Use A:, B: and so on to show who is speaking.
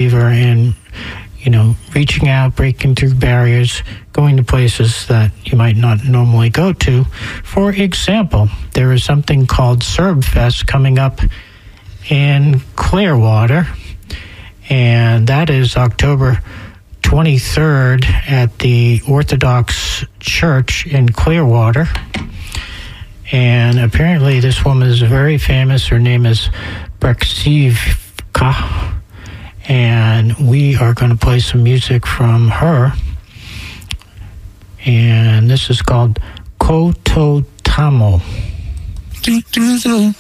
A: believer in, reaching out, breaking through barriers, going to places that you might not normally go to. For example, there is something called Serb Fest coming up in Clearwater, and that is October 23rd at the Orthodox Church in Clearwater. And apparently this woman is very famous. Her name is Brexivka, and we are going to play some music from her. And this is called Koto Tamo.